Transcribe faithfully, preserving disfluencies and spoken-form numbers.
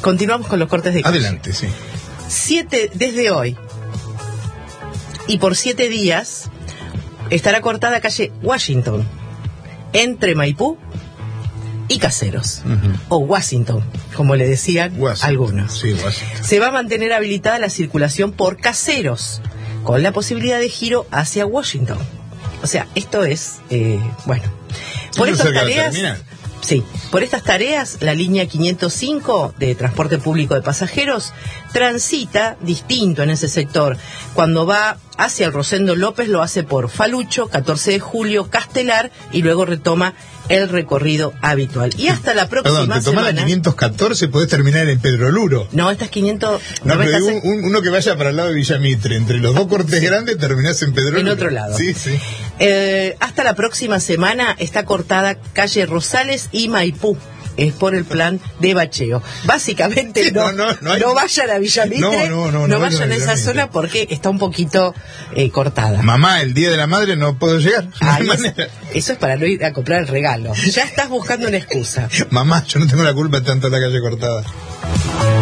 continuamos con los cortes de calle. Adelante, sí. Siete, desde hoy y por siete días estará cortada calle Washington entre Maipú y Caseros, uh-huh. o Washington, como le decían Washington. Algunos. Sí, Washington. Se va a mantener habilitada la circulación por Caseros, con la posibilidad de giro hacia Washington. O sea, esto es, eh, bueno, por estas tareas... Sí, por estas tareas, la línea quinientos cinco de transporte público de pasajeros transita distinto en ese sector. Cuando va hacia el Rosendo López lo hace por Falucho, catorce de julio, Castelar y luego retoma el recorrido habitual. Y hasta la próxima Perdón, te tomás semana... la quinientos catorce, podés terminar en Pedro Luro. No, esta es quinientos... No, pero un, un, uno que vaya para el lado de Villamitre, entre los dos cortes sí. grandes terminás en Pedro Luro. En otro lado. Sí, sí. Eh, hasta la próxima semana está cortada calle Rosales y Maipú. Es por el plan de bacheo. Básicamente sí, no, no, no, no, hay... no vayan a Villamitre, no, no, no, no, no vayan a esa zona porque está un poquito eh, cortada. Mamá, el día de la madre no puedo llegar. Ah, no eso, eso es para no ir a comprar el regalo. Ya estás buscando una excusa. Mamá, yo no tengo la culpa de tanto la calle cortada.